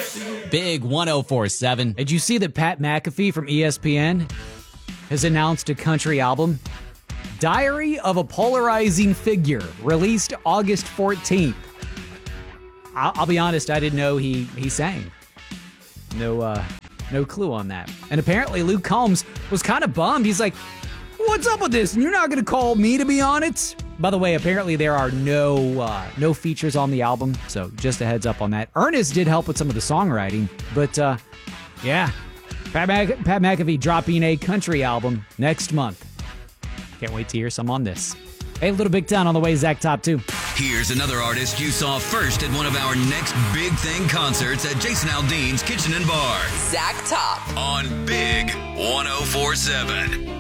Big 104.7. Did you see that Pat McAfee from ESPN has announced a country album? Diary of a Polarizing Figure, released August 14th. I'll be honest, I didn't know he sang. No clue on that. And apparently Luke Combs was kind of bummed. He's like, what's up with this? You're not going to call me to be on it? By the way, apparently there are no features on the album, so just a heads up on that. Ernest did help with some of the songwriting, but yeah, Pat McAfee dropping a country album next month. Can't wait to hear some on this. Hey, Little Big Town on the way, Zach Top 2. Here's another artist you saw first at one of our next Big Thing concerts at Jason Aldean's Kitchen and Bar. Zach Top On Big 104.7.